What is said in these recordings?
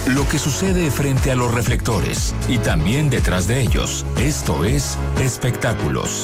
lo que sucede frente a los reflectores y también detrás de ellos. Esto es Espectáculos.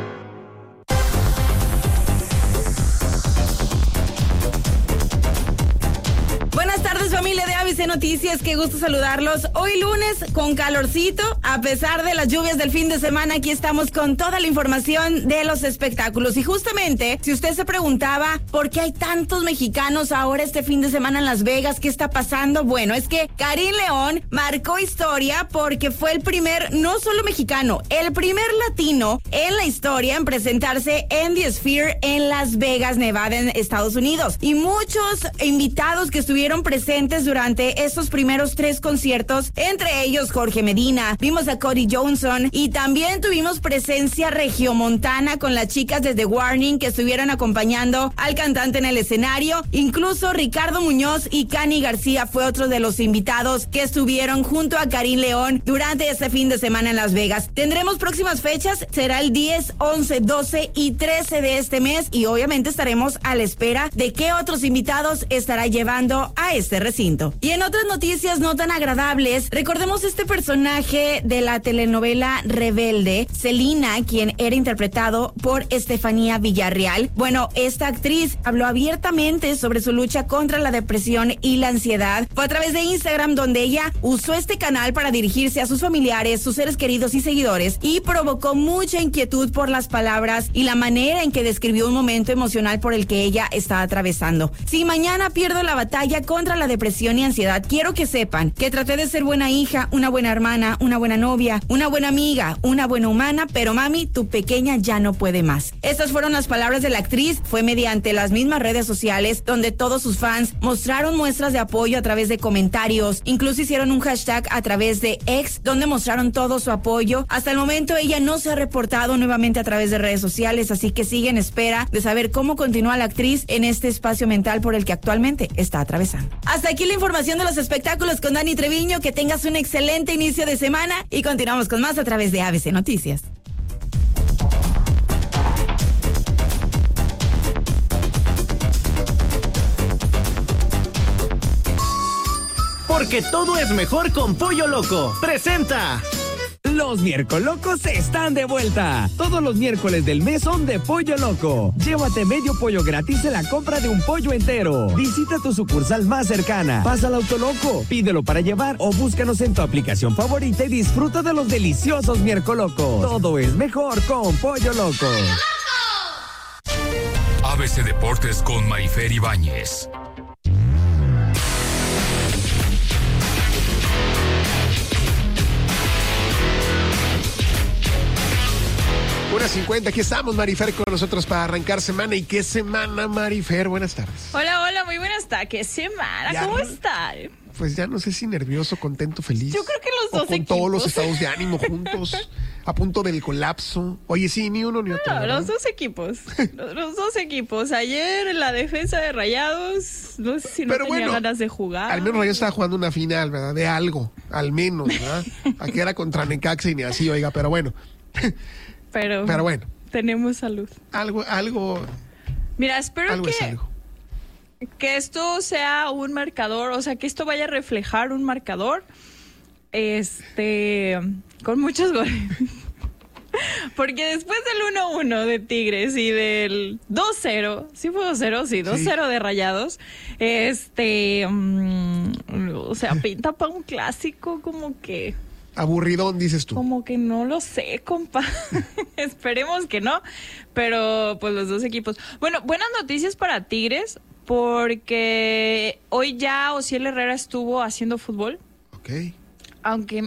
Familia de ABC Noticias, qué gusto saludarlos. Hoy lunes con calorcito, a pesar de las lluvias del fin de semana, aquí estamos con toda la información de los espectáculos. Y justamente, si usted se preguntaba por qué hay tantos mexicanos ahora este fin de semana en Las Vegas, ¿qué está pasando? Bueno, es que Karim León marcó historia porque fue el primer, no solo mexicano, el primer latino en la historia en presentarse en The Sphere en Las Vegas, Nevada, en Estados Unidos. Y muchos invitados que estuvieron presentes durante estos primeros 3 conciertos, entre ellos Jorge Medina, vimos a Cody Johnson y también tuvimos presencia regiomontana con las chicas de The Warning que estuvieron acompañando al cantante en el escenario. Incluso Ricardo Muñoz y Cani García fue otro de los invitados que estuvieron junto a Karim León durante este fin de semana en Las Vegas. Tendremos próximas fechas, será el 10, 11, 12 y 13 de este mes y obviamente estaremos a la espera de qué otros invitados estará llevando a este recinto. Y en otras noticias no tan agradables, recordemos este personaje de la telenovela Rebelde, Selena, quien era interpretado por Estefanía Villarreal. Bueno, esta actriz habló abiertamente sobre su lucha contra la depresión y la ansiedad. Fue a través de Instagram donde ella usó este canal para dirigirse a sus familiares, sus seres queridos y seguidores y provocó mucha inquietud por las palabras y la manera en que describió un momento emocional por el que ella está atravesando. Si mañana pierdo la batalla contra la depresión y ansiedad, quiero que sepan que traté de ser buena hija, una buena hermana, una buena novia, una buena amiga, una buena humana, pero mami, tu pequeña ya no puede más. Estas fueron las palabras de la actriz. Fue mediante las mismas redes sociales donde todos sus fans mostraron muestras de apoyo a través de comentarios, incluso hicieron un hashtag a través de X donde mostraron todo su apoyo. Hasta el momento ella no se ha reportado nuevamente a través de redes sociales, así que sigue en espera de saber cómo continúa la actriz en este espacio mental por el que actualmente está atravesando. Hasta aquí la información de los espectáculos con Dani Treviño. Que tengas un excelente inicio de semana y continuamos con más a través de ABC Noticias. Porque todo es mejor con Pollo Loco. Presenta. Los Miércolocos están de vuelta. Todos los miércoles del mes son de Pollo Loco. Llévate medio pollo gratis en la compra de un pollo entero. Visita tu sucursal más cercana. Pasa al Autoloco, pídelo para llevar o búscanos en tu aplicación favorita y disfruta de los deliciosos Miércolocos. Todo es mejor con Pollo Loco. ABC Deportes con Marifer Ibáñez. 1:50, aquí estamos, Marifer, con nosotros para arrancar semana. ¿Y qué semana, Marifer? Buenas tardes. Hola, muy buenas tardes. ¿Qué semana? ¿Cómo están? Pues ya no sé si nervioso, contento, feliz. Yo creo que los dos con equipos. Todos los estados de ánimo juntos, a punto del colapso. Oye, sí, ni uno ni otro. No, los dos equipos. los dos equipos. Ayer la defensa de Rayados, no sé si no tenía ganas de jugar. Al menos Rayados estaba jugando una final, ¿verdad? De algo, al menos, ¿verdad? Aquí era contra Necaxa y ni así, oiga, pero bueno. Pero bueno. Tenemos salud. Algo. Mira, espero algo es algo. Que esto sea un marcador, o sea, que esto vaya a reflejar un marcador, con muchos goles. Porque después del 1-1 de Tigres y del 2-0, ¿sí fue 2-0? Sí, 2-0 de Rayados, o sea, pinta para un clásico como que... Aburridón, dices tú. Como que no lo sé, compa. Esperemos que no, pero pues los dos equipos. Bueno, buenas noticias para Tigres, porque hoy ya Osiel Herrera estuvo haciendo fútbol. Ok. Aunque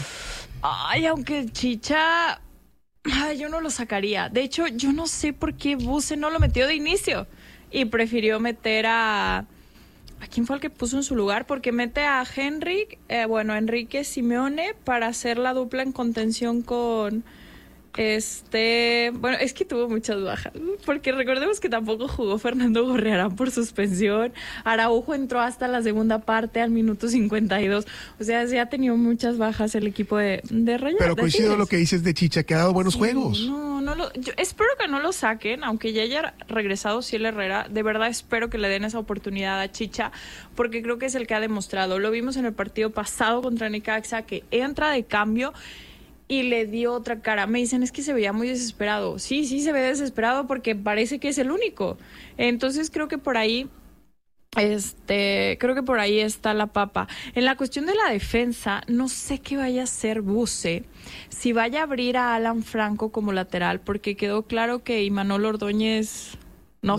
el Chicha, yo no lo sacaría. De hecho, yo no sé por qué Buse no lo metió de inicio y prefirió meter ¿a quién fue el que puso en su lugar? Porque mete a Enrique Simeone para hacer la dupla en contención con bueno, es que tuvo muchas bajas, porque recordemos que tampoco jugó Fernando Gorriarán por suspensión. Araujo entró hasta la segunda parte al minuto 52. O sea, sí ha tenido muchas bajas el equipo de Rayados. Pero coincido lo que dices de Chicha, que ha dado buenos juegos. No, yo espero que no lo saquen, aunque ya haya regresado Ciel Herrera. De verdad espero que le den esa oportunidad a Chicha, porque creo que es el que ha demostrado. Lo vimos en el partido pasado contra Necaxa, que entra de cambio y le dio otra cara. Me dicen, es que se veía muy desesperado. Sí, se ve desesperado porque parece que es el único. Entonces creo que por ahí está la papa. En la cuestión de la defensa, no sé qué vaya a hacer Buse, si vaya a abrir a Alan Franco como lateral, porque quedó claro que Imanol Ordóñez no.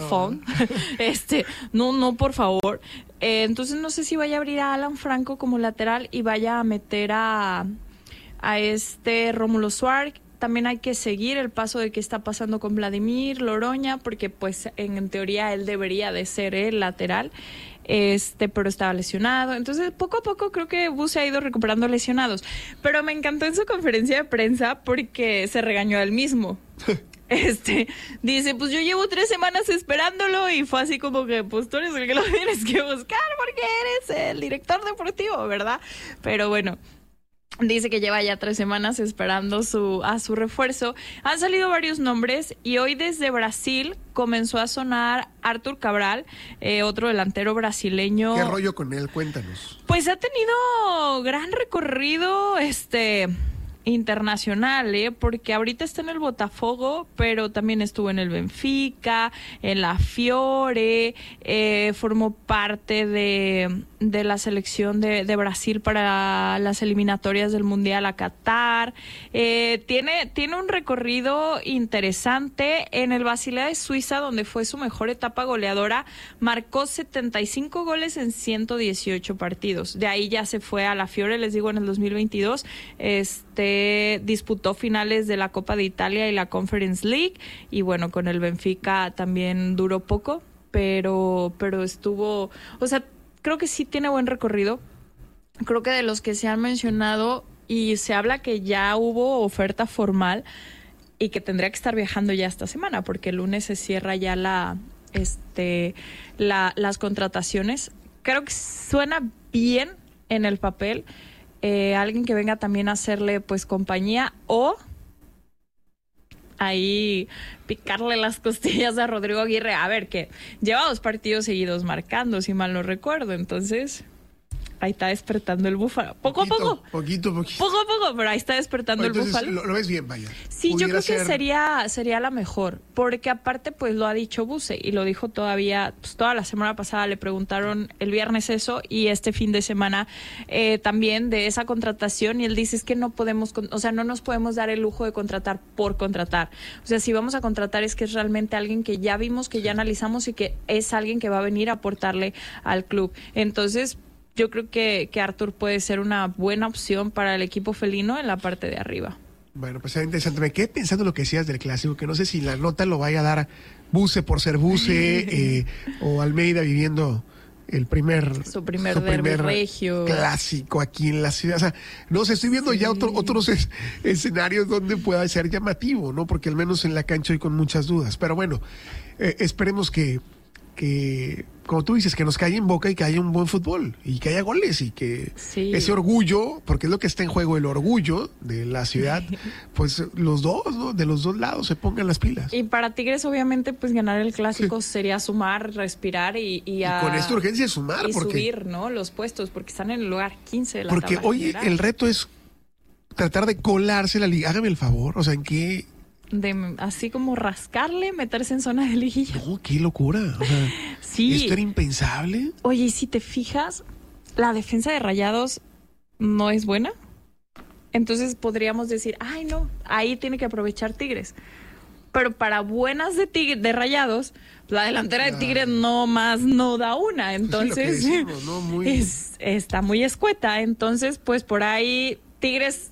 No, por favor. Entonces no sé si vaya a abrir a Alan Franco como lateral y vaya a meter a Rómulo Suárez. También hay que seguir el paso de qué está pasando con Vladimir Loroña, porque pues en teoría él debería de ser el lateral, pero estaba lesionado. Entonces poco a poco creo que Buse ha ido recuperando lesionados. Pero me encantó en su conferencia de prensa porque se regañó a él mismo. Dice, pues yo llevo 3 semanas esperándolo, y fue así como que, pues tú eres el que lo tienes que buscar porque eres el director deportivo, ¿verdad? Pero bueno, dice que lleva ya 3 semanas esperando a su refuerzo. Han salido varios nombres y hoy desde Brasil comenzó a sonar Arthur Cabral, otro delantero brasileño. ¿Qué rollo con él? Cuéntanos. Pues ha tenido gran recorrido internacional, porque ahorita está en el Botafogo, pero también estuvo en el Benfica, en la Fiore, formó parte de la selección de Brasil para las eliminatorias del Mundial a Qatar. Tiene un recorrido interesante. En el Basilea de Suiza, donde fue su mejor etapa goleadora, marcó 75 goles en 118 partidos. De ahí ya se fue a la Fiore, les digo, en el 2022. Disputó finales de la Copa de Italia y la Conference League, y bueno, con el Benfica también duró poco, pero estuvo, creo que sí tiene buen recorrido. Creo que de los que se han mencionado, y se habla que ya hubo oferta formal y que tendría que estar viajando ya esta semana, porque el lunes se cierra ya las contrataciones. Creo que suena bien en el papel. Alguien que venga también a hacerle pues compañía, o ahí picarle las costillas a Rodrigo Aguirre. A ver, que lleva 2 partidos seguidos marcando, si mal no recuerdo. Entonces ahí está despertando el Búfalo. Poco a poco, pero ahí está despertando el Búfalo. Lo ves bien, vaya. Sí, yo creo que sería la mejor, porque aparte pues lo ha dicho Buse, y lo dijo todavía, pues toda la semana pasada le preguntaron el viernes eso, y este fin de semana también de esa contratación, y él dice, es que no podemos, no nos podemos dar el lujo de contratar por contratar. O sea, si vamos a contratar es que es realmente alguien que ya vimos, que ya analizamos, y que es alguien que va a venir a aportarle al club. Entonces yo creo que Arthur puede ser una buena opción para el equipo felino en la parte de arriba. Bueno, pues era interesante. Me quedé pensando lo que decías del clásico, que no sé si la nota lo vaya a dar Buse por ser Buse, o Almeida viviendo su primer derbi regio clásico aquí en la ciudad. O sea, no sé, estoy viendo ya otros escenarios donde pueda ser llamativo, ¿no? Porque al menos en la cancha hay con muchas dudas. Pero bueno, esperemos que, como tú dices, que nos caiga en boca y que haya un buen fútbol y que haya goles, y que ese orgullo, porque es lo que está en juego, el orgullo de la ciudad, pues los dos, ¿no? De los dos lados se pongan las pilas. Y para Tigres, obviamente, pues ganar el clásico sería sumar, respirar y con esta urgencia de sumar, y porque subir, ¿no? Los puestos, porque están en el lugar 15 de la tabla general. Porque hoy el reto es tratar de colarse la liga. Hágame el favor, o sea, ¿en qué? Así como rascarle, meterse en zona de liguilla. No, qué locura. O sea, sí. Esto era impensable. Oye, y si te fijas, la defensa de Rayados no es buena. Entonces podríamos decir, ay no, ahí tiene que aprovechar Tigres. Pero para buenas de Rayados, la delantera de Tigres no da una. Entonces, sí, decimos, ¿no? está muy escueta. Entonces, pues por ahí Tigres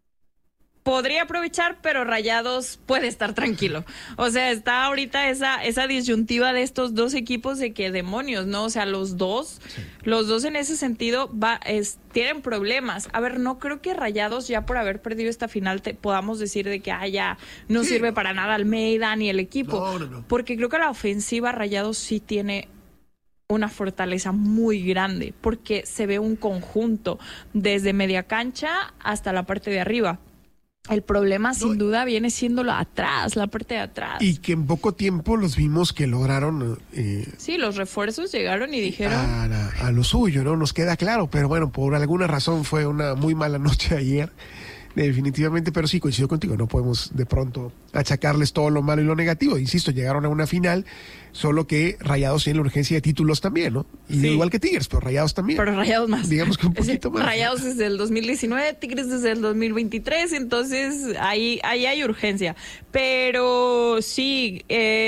podría aprovechar, pero Rayados puede estar tranquilo. O sea, está ahorita esa disyuntiva de estos dos equipos de que demonios, ¿no? O sea, los dos en ese sentido tienen problemas. A ver, no creo que Rayados, ya por haber perdido esta final, podamos decir de que ya no sirve para nada Almeida ni el equipo. No. Porque creo que la ofensiva Rayados sí tiene una fortaleza muy grande, porque se ve un conjunto desde media cancha hasta la parte de arriba. El problema, sin duda, viene siendo la parte de atrás. Y que en poco tiempo los vimos que lograron... sí, los refuerzos llegaron y dijeron... A lo suyo, ¿no? Nos queda claro, pero bueno, por alguna razón fue una muy mala noche ayer, definitivamente, pero sí, coincido contigo, no podemos de pronto achacarles todo lo malo y lo negativo. Insisto, llegaron a una final, solo que Rayados tiene la urgencia de títulos también, ¿no? Y Sí. igual que Tigres, pero Rayados también. Pero Rayados más. Digamos que un poquito más. Rayados desde el 2019, Tigres desde el 2023, entonces ahí hay urgencia. Pero sí,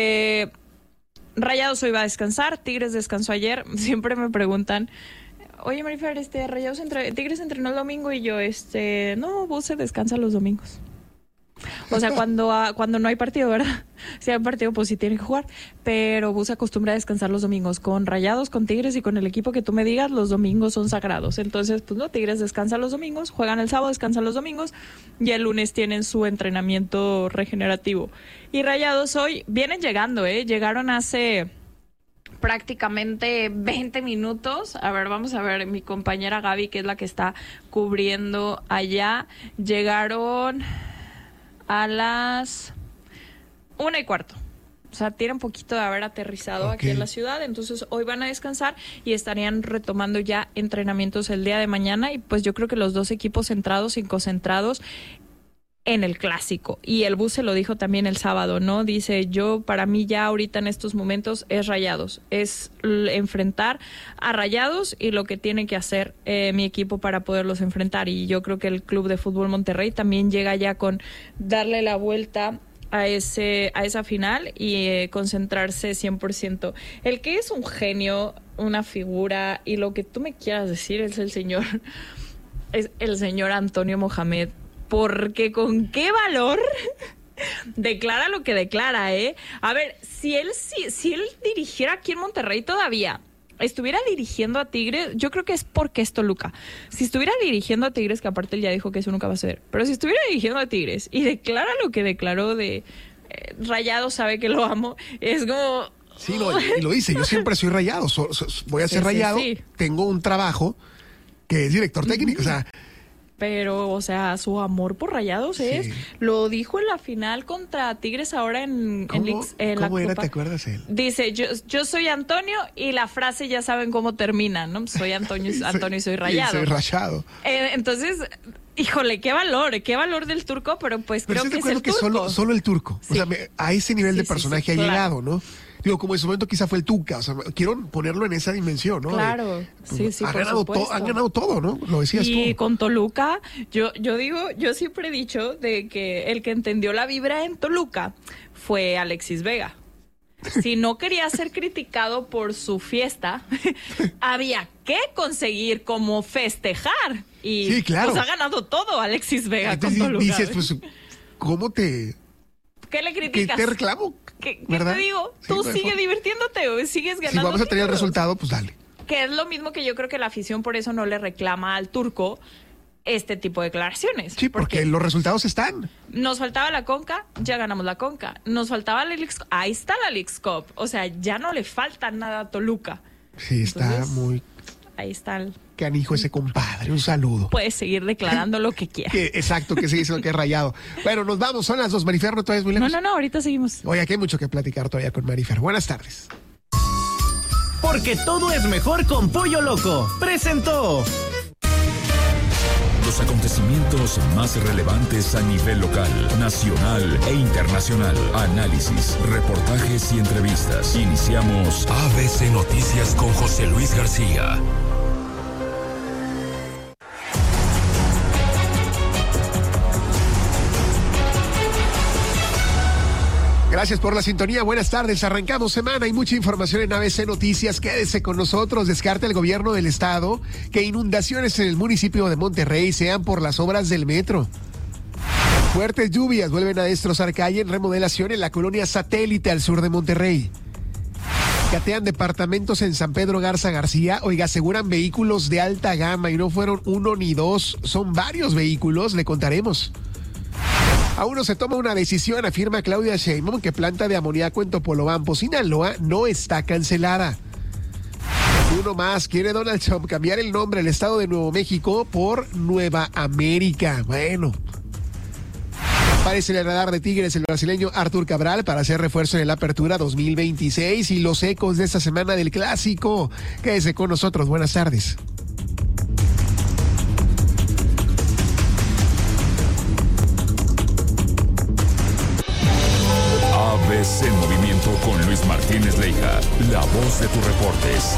Rayados hoy va a descansar, Tigres descansó ayer. Siempre me preguntan, oye Marifer, Rayados Tigres entrenó el domingo y yo, no, Buse descansa los domingos. O sea, cuando no hay partido, ¿verdad? Si hay partido, pues sí tienen que jugar. Pero Bus acostumbra a descansar los domingos. Con Rayados, con Tigres y con el equipo que tú me digas, los domingos son sagrados. Entonces, pues no, Tigres descansa los domingos, juegan el sábado, descansan los domingos y el lunes tienen su entrenamiento regenerativo. Y Rayados hoy vienen llegando, llegaron hace prácticamente 20 minutos. A ver, vamos a ver, mi compañera Gaby, que es la que está cubriendo allá, llegaron a las 1:15. O sea, tiene un poquito de haber aterrizado aquí en la ciudad. Entonces, hoy van a descansar y estarían retomando ya entrenamientos el día de mañana. Y pues yo creo que los dos equipos centrados y concentrados en el clásico. Y el Bus se lo dijo también el sábado, ¿no? Dice, para mí ya ahorita en estos momentos es Rayados. Es enfrentar a Rayados y lo que tiene que hacer mi equipo para poderlos enfrentar. Y yo creo que el Club de Fútbol Monterrey también llega ya con darle la vuelta a esa final y concentrarse 100%. El que es un genio, una figura y lo que tú me quieras decir es el señor Antonio Mohamed. Porque con qué valor declara lo que declara, A ver, si él dirigiera aquí en Monterrey todavía, estuviera dirigiendo a Tigres, yo creo que es porque es Toluca. Si estuviera dirigiendo a Tigres, que aparte él ya dijo que eso nunca va a suceder, pero si estuviera dirigiendo a Tigres y declara lo que declaró de Rayado sabe que lo amo, es como... Sí, y lo dice, yo siempre soy Rayado, voy a ser Rayado, sí. Tengo un trabajo que es director técnico, o sea... Pero, o sea, su amor por Rayados lo dijo en la final contra Tigres ahora en la ¿Cómo era? Copa. ¿Te acuerdas él? Dice, yo soy Antonio y la frase ya saben cómo termina, ¿no? Soy Antonio y soy Rayado. Soy Rayado. Entonces, híjole, qué valor del turco, pero pues pero creo que es el que turco. Solo el turco. Sí. O sea, a ese nivel de personaje ha llegado, ¿no? Digo, como en su momento quizá fue el Tuca, o sea, quiero ponerlo en esa dimensión, ¿no? Claro, sí, han ganado todo, ¿no? Lo decías tú. Y con Toluca, yo siempre he dicho de que el que entendió la vibra en Toluca fue Alexis Vega. Si no quería ser criticado por su fiesta, había que conseguir como festejar. Y sí, claro. Pues ha ganado todo Alexis Vega. Entonces, con Toluca. Dices, pues, ¿cómo te... ¿Qué le criticas? ¿Qué te reclamo? ¿Qué ¿verdad? te digo? Sí, Tú sigues divirtiéndote o sigues ganando. Si vamos a tener el títulos. resultado, pues dale. Que es lo mismo que yo creo que la afición por eso no le reclama al turco este tipo de declaraciones. Sí, porque los resultados están. Nos faltaba la Conca, ya ganamos la Conca. Nos faltaba la Leagues Cup, ahí está la Leagues Cup. O sea, ya no le falta nada a Toluca. Sí, está entonces, muy... Ahí está el... Canijo ese compadre, un saludo. Puedes seguir declarando lo que quieras. Exacto, que se dice que es Rayado. Bueno, nos vamos, son las 2. Marifer, ¿no todavía es muy lejos? No, ahorita seguimos. Oye, aquí hay mucho que platicar todavía con Marifer. Buenas tardes. Porque todo es mejor con Pollo Loco. Presentó. Los acontecimientos más relevantes a nivel local, nacional e internacional. Análisis, reportajes y entrevistas. Iniciamos ABC Noticias con José Luis García. Gracias por la sintonía. Buenas tardes. Arrancamos semana. Hay mucha información en ABC Noticias. Quédese con nosotros. Descarta el gobierno del estado que inundaciones en el municipio de Monterrey sean por las obras del metro. Fuertes lluvias vuelven a destrozar calle en remodelación en la colonia Satélite al sur de Monterrey. Catean departamentos en San Pedro Garza García. Oiga, aseguran vehículos de alta gama y no fueron 1 ni 2. Son varios vehículos. Le contaremos. Aún no se toma una decisión, afirma Claudia Sheinbaum, que planta de amoníaco en Topolobampo, Sinaloa, no está cancelada. Uno más, quiere Donald Trump cambiar el nombre del estado de Nuevo México por Nueva América. Bueno, Aparece en el radar de Tigres el brasileño Arthur Cabral para hacer refuerzo en el Apertura 2026 y los ecos de esta semana del Clásico. Quédese con nosotros. Buenas tardes. ABC Movimiento con Luis Martínez Leija, la voz de tus reportes.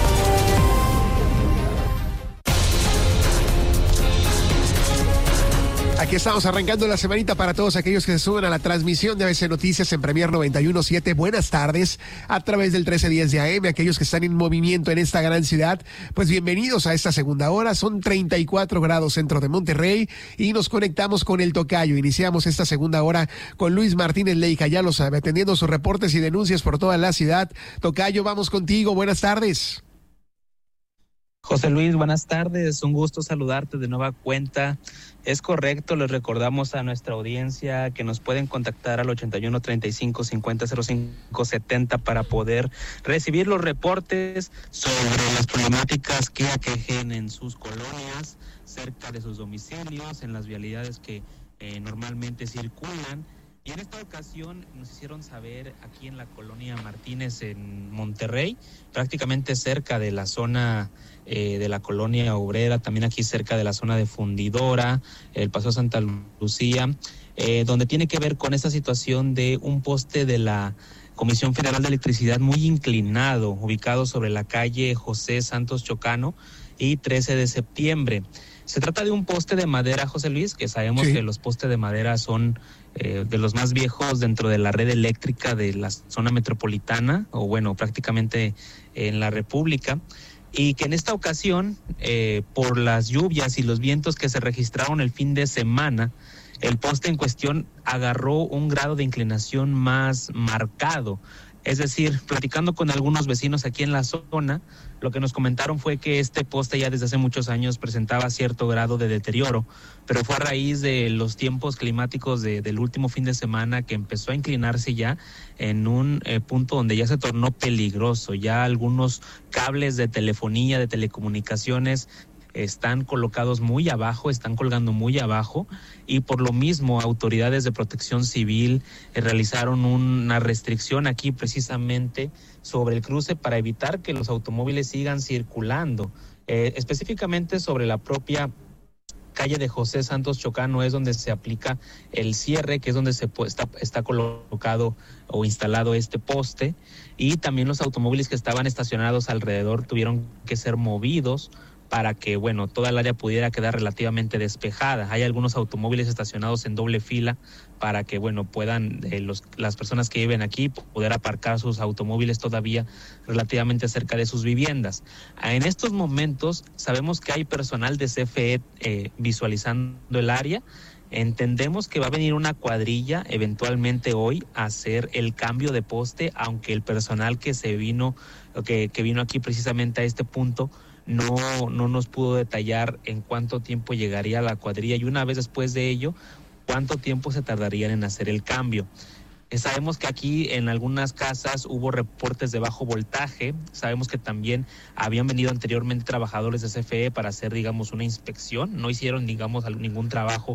Aquí estamos arrancando la semanita para todos aquellos que se suben a la transmisión de ABC Noticias en Premier 91.7. Buenas tardes a través del 1310 de AM. Aquellos que están en movimiento en esta gran ciudad, pues bienvenidos a esta segunda hora. Son 34 grados centro de Monterrey y nos conectamos con el Tocayo. Iniciamos esta segunda hora con Luis Martínez Leija, ya lo sabe, atendiendo sus reportes y denuncias por toda la ciudad. Tocayo, vamos contigo. Buenas tardes. José Luis, buenas tardes. Un gusto saludarte de nueva cuenta. Es correcto, les recordamos a nuestra audiencia que nos pueden contactar al 81 35 50 05 70 para poder recibir los reportes sobre las problemáticas que aquejen en sus colonias, cerca de sus domicilios, en las vialidades que normalmente circulan. Y en esta ocasión nos hicieron saber aquí en la colonia Martínez en Monterrey, prácticamente cerca de la zona de la colonia obrera, también aquí cerca de la zona de Fundidora, el Paseo Santa Lucía, donde tiene que ver con esta situación de un poste de la Comisión Federal de Electricidad muy inclinado, ubicado sobre la calle José Santos Chocano y 13 de septiembre. Se trata de un poste de madera, José Luis, que sabemos que los postes de madera son de los más viejos dentro de la red eléctrica de la zona metropolitana, o bueno, prácticamente en la República, y que en esta ocasión, por las lluvias y los vientos que se registraron el fin de semana, el poste en cuestión agarró un grado de inclinación más marcado. Es decir, platicando con algunos vecinos aquí en la zona, lo que nos comentaron fue que este poste ya desde hace muchos años presentaba cierto grado de deterioro, pero fue a raíz de los tiempos climáticos del último fin de semana que empezó a inclinarse ya en un punto donde ya se tornó peligroso. Ya algunos cables de telefonía, de telecomunicaciones, están colocados muy abajo, están colgando muy abajo, y por lo mismo autoridades de protección civil realizaron una restricción aquí precisamente sobre el cruce para evitar que los automóviles sigan circulando, específicamente sobre la propia calle de José Santos Chocano es donde se aplica el cierre, que es donde está colocado o instalado este poste, y también los automóviles que estaban estacionados alrededor tuvieron que ser movidos para que, bueno, toda el área pudiera quedar relativamente despejada. Hay algunos automóviles estacionados en doble fila para que, bueno, puedan las personas que viven aquí poder aparcar sus automóviles todavía relativamente cerca de sus viviendas. En estos momentos sabemos que hay personal de CFE visualizando el área. Entendemos que va a venir una cuadrilla eventualmente hoy a hacer el cambio de poste, aunque el personal que vino aquí precisamente a este punto no nos pudo detallar en cuánto tiempo llegaría la cuadrilla, y una vez después de ello, cuánto tiempo se tardarían en hacer el cambio. Sabemos que aquí en algunas casas hubo reportes de bajo voltaje. Sabemos que también habían venido anteriormente trabajadores de CFE para hacer, digamos, una inspección. No hicieron, digamos, ningún trabajo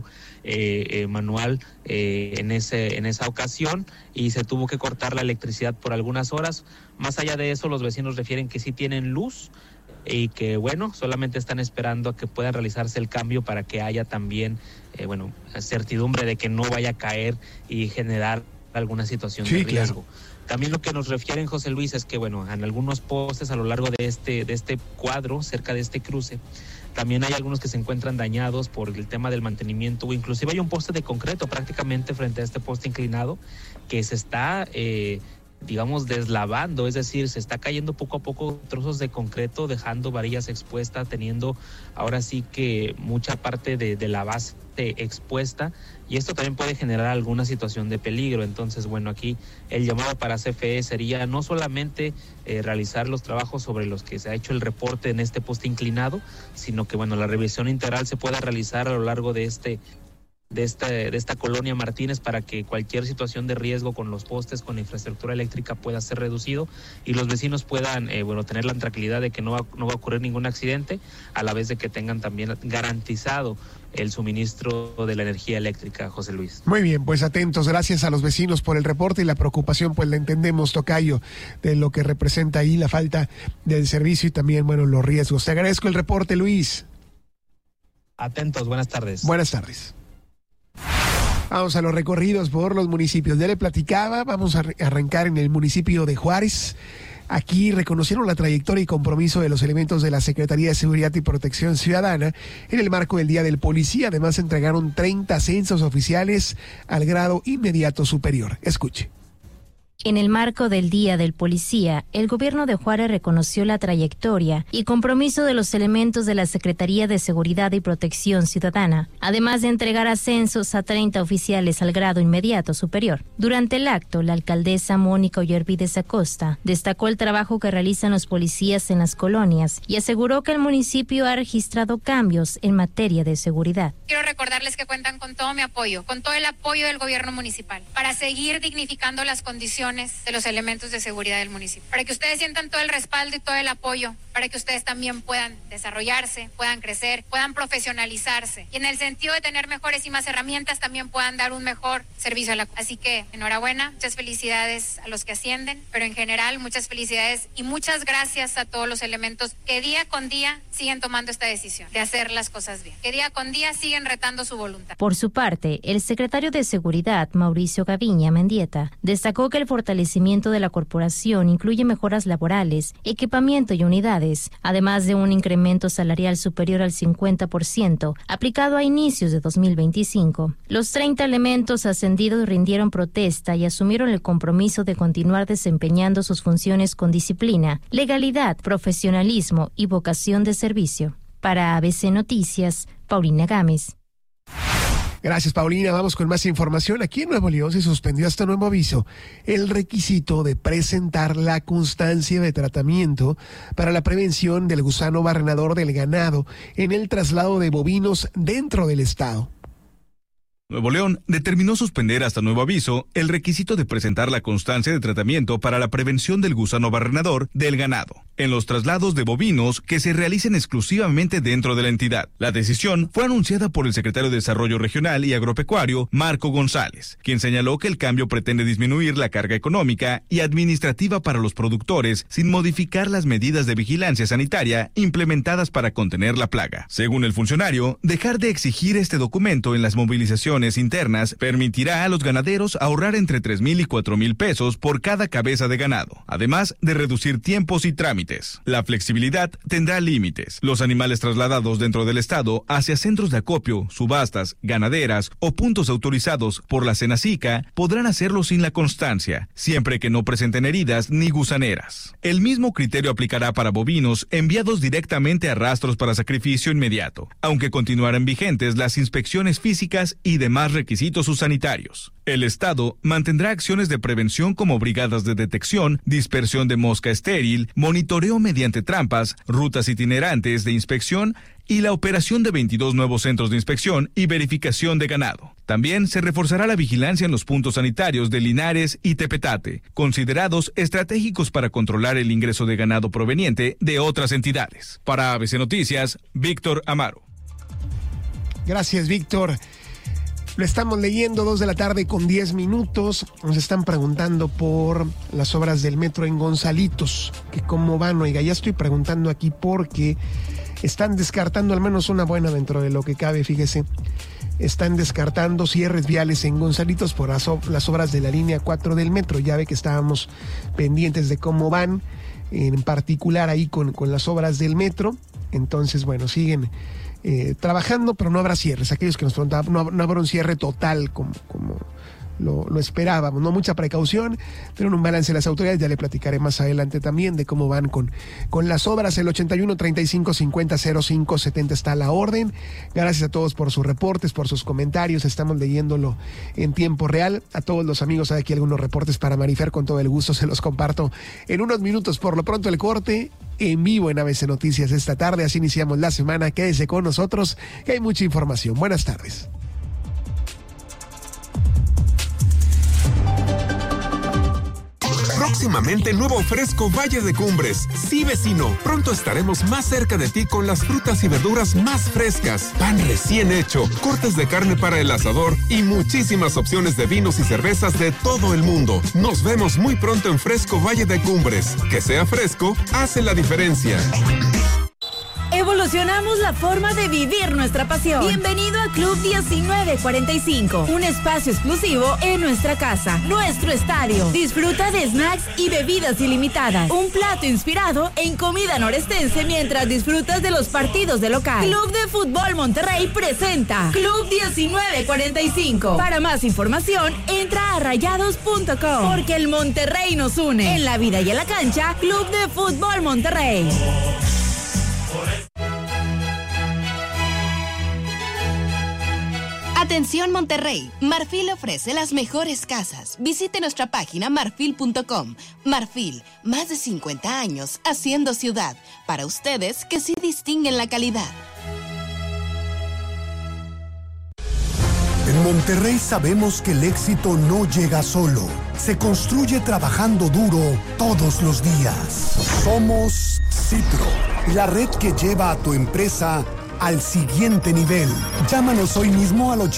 manual en esa ocasión, y se tuvo que cortar la electricidad por algunas horas. Más allá de eso, los vecinos refieren que sí tienen luz y que, bueno, solamente están esperando a que pueda realizarse el cambio para que haya también, certidumbre de que no vaya a caer y generar alguna situación de riesgo. Claro. También lo que nos refieren, José Luis, es que, bueno, en algunos postes a lo largo de este cuadro, cerca de este cruce, también hay algunos que se encuentran dañados por el tema del mantenimiento, o inclusive hay un poste de concreto prácticamente frente a este poste inclinado que se está digamos, deslavando, es decir, se está cayendo poco a poco trozos de concreto, dejando varillas expuestas, teniendo ahora sí que mucha parte de la base expuesta, y esto también puede generar alguna situación de peligro. Entonces, bueno, aquí el llamado para CFE sería no solamente realizar los trabajos sobre los que se ha hecho el reporte en este poste inclinado, sino que, bueno, la revisión integral se pueda realizar a lo largo de este de esta colonia Martínez para que cualquier situación de riesgo con los postes, con la infraestructura eléctrica pueda ser reducido y los vecinos puedan tener la tranquilidad de que no va a ocurrir ningún accidente, a la vez de que tengan también garantizado el suministro de la energía eléctrica, José Luis. Muy bien, pues atentos, gracias a los vecinos por el reporte y la preocupación, pues la entendemos, tocayo, de lo que representa ahí la falta del servicio y también, los riesgos. Te agradezco el reporte, Luis. Atentos, buenas tardes. Buenas tardes. Vamos a los recorridos por los municipios. Ya le platicaba, vamos a arrancar en el municipio de Juárez. Aquí reconocieron la trayectoria y compromiso de los elementos de la Secretaría de Seguridad y Protección Ciudadana en el marco del Día del Policía. Además, entregaron 30 ascensos oficiales al grado inmediato superior. Escuche. En el marco del Día del Policía, el gobierno de Juárez reconoció la trayectoria y compromiso de los elementos de la Secretaría de Seguridad y Protección Ciudadana, además de entregar ascensos a 30 oficiales al grado inmediato superior. Durante el acto, la alcaldesa Mónica Ollervides Acosta destacó el trabajo que realizan los policías en las colonias y aseguró que el municipio ha registrado cambios en materia de seguridad. Quiero recordarles que cuentan con todo mi apoyo, con todo el apoyo del gobierno municipal, para seguir dignificando las condiciones de los elementos de seguridad del municipio, para que ustedes sientan todo el respaldo y todo el apoyo, para que ustedes también puedan desarrollarse, puedan crecer, puedan profesionalizarse y en el sentido de tener mejores y más herramientas también puedan dar un mejor servicio a la comunidad. Así que enhorabuena, muchas felicidades a los que ascienden, pero en general muchas felicidades y muchas gracias a todos los elementos que día con día siguen tomando esta decisión de hacer las cosas bien, que día con día siguen retando su voluntad. Por su parte, el secretario de Seguridad, Mauricio Gaviña Mendieta, destacó que el fortalecimiento de la corporación incluye mejoras laborales, equipamiento y unidades, además de un incremento salarial superior al 50% aplicado a inicios de 2025. Los 30 elementos ascendidos rindieron protesta y asumieron el compromiso de continuar desempeñando sus funciones con disciplina, legalidad, profesionalismo y vocación de servicio. Para ABC Noticias, Paulina Gámez. Gracias, Paulina. Vamos con más información. Aquí en Nuevo León se suspendió hasta nuevo aviso el requisito de presentar la constancia de tratamiento para la prevención del gusano barrenador del ganado en el traslado de bovinos dentro del estado. Nuevo León determinó suspender hasta nuevo aviso el requisito de presentar la constancia de tratamiento para la prevención del gusano barrenador del ganado en los traslados de bovinos que se realicen exclusivamente dentro de la entidad. La decisión fue anunciada por el secretario de Desarrollo Regional y Agropecuario, Marco González, quien señaló que el cambio pretende disminuir la carga económica y administrativa para los productores sin modificar las medidas de vigilancia sanitaria implementadas para contener la plaga. Según el funcionario, dejar de exigir este documento en las movilizaciones internas permitirá a los ganaderos ahorrar entre 3,000 y 4,000 pesos por cada cabeza de ganado, además de reducir tiempos y trámites. La flexibilidad tendrá límites. Los animales trasladados dentro del estado hacia centros de acopio, subastas, ganaderas o puntos autorizados por la Senacica podrán hacerlo sin la constancia, siempre que no presenten heridas ni gusaneras. El mismo criterio aplicará para bovinos enviados directamente a rastros para sacrificio inmediato, aunque continuarán vigentes las inspecciones físicas y demás requisitos sanitarios. El Estado mantendrá acciones de prevención como brigadas de detección, dispersión de mosca estéril, monitoreo mediante trampas, rutas itinerantes de inspección y la operación de 22 nuevos centros de inspección y verificación de ganado. También se reforzará la vigilancia en los puntos sanitarios de Linares y Tepetate, considerados estratégicos para controlar el ingreso de ganado proveniente de otras entidades. Para ABC Noticias, Víctor Amaro. Gracias, Víctor. Lo estamos leyendo, 2:10 p.m. Nos están preguntando por las obras del metro en Gonzalitos, que cómo van. Oiga, ya estoy preguntando aquí porque están descartando al menos una buena dentro de lo que cabe, fíjese. Están descartando cierres viales en Gonzalitos por las obras de la línea 4 del metro. Ya ve que estábamos pendientes de cómo van, en particular ahí con las obras del metro. Entonces, bueno, siguen trabajando, pero no habrá cierres. Aquellos que nos preguntaban, no habrá un cierre total como lo esperábamos, ¿no? Mucha precaución, pero en un balance de las autoridades. Ya le platicaré más adelante también de cómo van con las obras. El 81 35 50 05 70 está a la orden. Gracias a todos por sus reportes, por sus comentarios. Estamos leyéndolo en tiempo real. A todos los amigos, hay aquí algunos reportes para Marifer, con todo el gusto se los comparto en unos minutos. Por lo pronto, el corte en vivo en ABC Noticias esta tarde. Así iniciamos la semana. Quédese con nosotros, que hay mucha información. Buenas tardes. Próximamente nuevo Fresco Valle de Cumbres. Sí, vecino, pronto estaremos más cerca de ti con las frutas y verduras más frescas, pan recién hecho, cortes de carne para el asador y muchísimas opciones de vinos y cervezas de todo el mundo. Nos vemos muy pronto en Fresco Valle de Cumbres. Que sea fresco, hace la diferencia. Evolucionamos la forma de vivir nuestra pasión. Bienvenido a Club 1945, un espacio exclusivo en nuestra casa, nuestro estadio. Disfruta de snacks y bebidas ilimitadas. Un plato inspirado en comida norestense mientras disfrutas de los partidos de local. Club de Fútbol Monterrey presenta Club 1945. Para más información, entra a rayados.com. Porque el Monterrey nos une. En la vida y en la cancha, Club de Fútbol Monterrey. Atención Monterrey, Marfil ofrece las mejores casas. Visite nuestra página marfil.com. Marfil, más de 50 años haciendo ciudad. Para ustedes que sí distinguen la calidad. En Monterrey sabemos que el éxito no llega solo. Se construye trabajando duro todos los días. Somos Citro, la red que lleva a tu empresa al siguiente nivel. Llámanos hoy mismo al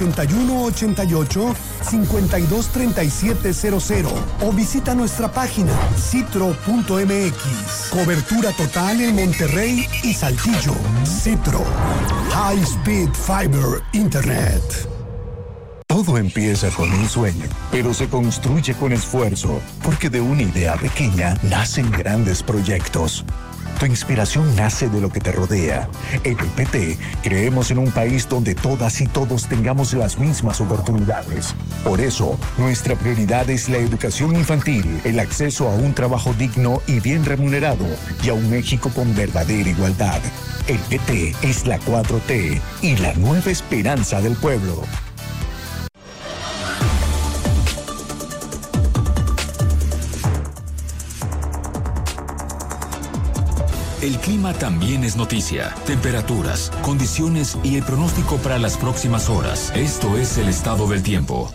8188-523700 o visita nuestra página citro.mx. Cobertura total en Monterrey y Saltillo. Citro. High Speed Fiber Internet. Todo empieza con un sueño, pero se construye con esfuerzo, porque de una idea pequeña nacen grandes proyectos. Tu inspiración nace de lo que te rodea. En el PT creemos en un país donde todas y todos tengamos las mismas oportunidades. Por eso, nuestra prioridad es la educación infantil, el acceso a un trabajo digno y bien remunerado y a un México con verdadera igualdad. El PT es la 4T y la nueva esperanza del pueblo. El clima también es noticia. Temperaturas, condiciones y el pronóstico para las próximas horas. Esto es el estado del tiempo.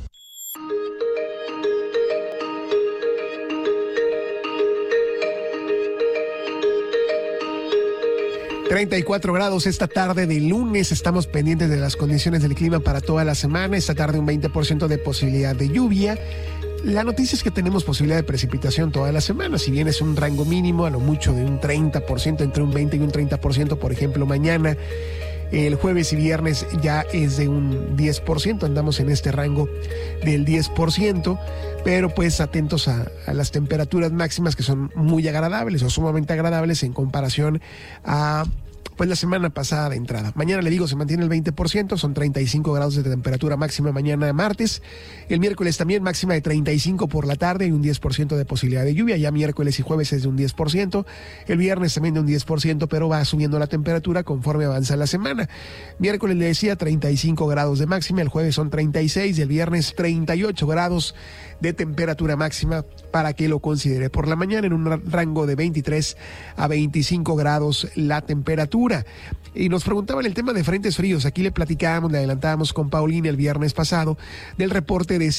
...34 grados esta tarde de lunes. Estamos pendientes de las condiciones del clima para toda la semana. Esta tarde un 20% de posibilidad de lluvia. La noticia es que tenemos posibilidad de precipitación toda la semana, si bien es un rango mínimo, a lo mucho de un 30%, entre un 20 y un 30%, por ejemplo, mañana. El jueves y viernes ya es de un 10%, andamos en este rango del 10%, pero pues atentos a las temperaturas máximas que son muy agradables o sumamente agradables en comparación a pues la semana pasada de entrada. Mañana, le digo, se mantiene el 20%, son 35 grados de temperatura máxima mañana martes. El miércoles también máxima de 35 por la tarde y un 10% de posibilidad de lluvia. Ya miércoles y jueves es de un 10%. El viernes también de un 10%, pero va subiendo la temperatura conforme avanza la semana. Miércoles le decía 35 grados de máxima, el jueves son 36 y el viernes 38 grados de temperatura máxima para que lo considere. Por la mañana en un rango de 23 a 25 grados la temperatura. Y nos preguntaban el tema de frentes fríos. Aquí le platicábamos, le adelantábamos con Paulina el viernes pasado del reporte de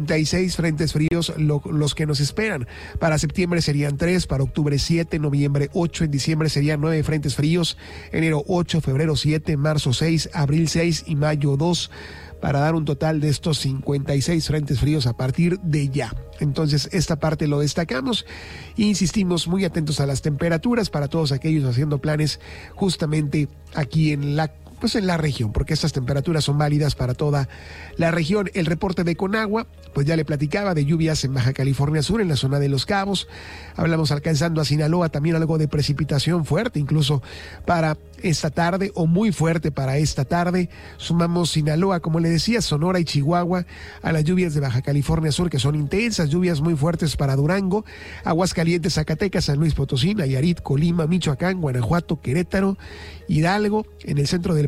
56 frentes fríos los que nos esperan. Para septiembre serían 3, para octubre 7, noviembre 8, en diciembre serían 9 frentes fríos, enero 8, febrero 7, marzo 6, abril 6 y mayo 2. Para dar un total de estos 56 frentes fríos a partir de ya. Entonces, esta parte lo destacamos e insistimos muy atentos a las temperaturas para todos aquellos haciendo planes justamente aquí en la región, porque estas temperaturas son válidas para toda la región. El reporte de Conagua, pues ya le platicaba de lluvias en Baja California Sur, en la zona de Los Cabos. Hablamos alcanzando a Sinaloa también algo de precipitación fuerte, incluso para esta tarde o muy fuerte para esta tarde. Sumamos Sinaloa, como le decía, Sonora y Chihuahua a las lluvias de Baja California Sur, que son intensas, lluvias muy fuertes para Durango, Aguascalientes, Zacatecas, San Luis Potosí, Nayarit, Colima, Michoacán, Guanajuato, Querétaro, Hidalgo, en el centro del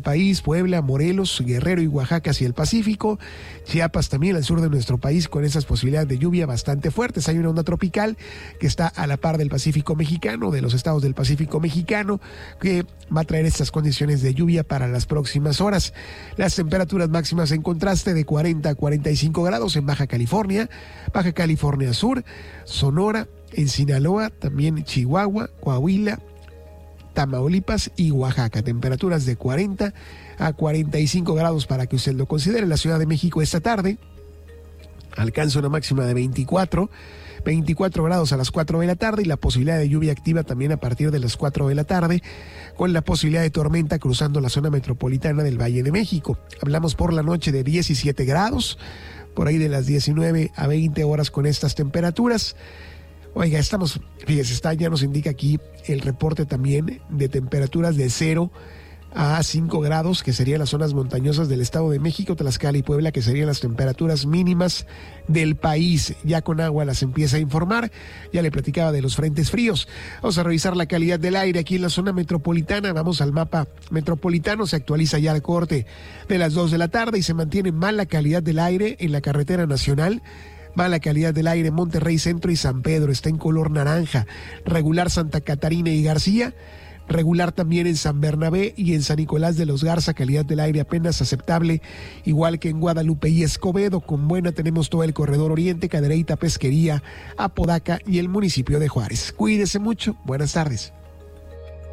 país, Puebla, Morelos, Guerrero y Oaxaca hacia el Pacífico, Chiapas también al sur de nuestro país con esas posibilidades de lluvia bastante fuertes. Hay una onda tropical que está a la par del Pacífico mexicano, de los estados del Pacífico mexicano, que va a traer estas condiciones de lluvia para las próximas horas. Las temperaturas máximas en contraste de 40 a 45 grados en Baja California Sur, Sonora, en Sinaloa, también Chihuahua, Coahuila, Tamaulipas y Oaxaca. Temperaturas de 40 a 45 grados para que usted lo considere. La Ciudad de México esta tarde alcanza una máxima de 24 grados a las 4 de la tarde y la posibilidad de lluvia activa también a partir de las 4 de la tarde, con la posibilidad de tormenta cruzando la zona metropolitana del Valle de México. Hablamos por la noche de 17 grados, por ahí de las 19 a 20 horas con estas temperaturas. Oiga, fíjese, ya nos indica aquí el reporte también de temperaturas de 0 a 5 grados, que serían las zonas montañosas del Estado de México, Tlaxcala y Puebla, que serían las temperaturas mínimas del país. Ya con agua las empieza a informar. Ya le platicaba de los frentes fríos. Vamos a revisar la calidad del aire aquí en la zona metropolitana. Vamos al mapa metropolitano. Se actualiza ya al corte de las 2 de la tarde y se mantiene mala calidad del aire en la carretera nacional. Mala calidad del aire en Monterrey Centro y San Pedro, está en color naranja. Regular Santa Catarina y García. Regular también en San Bernabé y en San Nicolás de los Garza, calidad del aire apenas aceptable, igual que en Guadalupe y Escobedo. Con buena tenemos todo el corredor oriente, Cadereyta, Pesquería, Apodaca y el municipio de Juárez. Cuídese mucho, buenas tardes.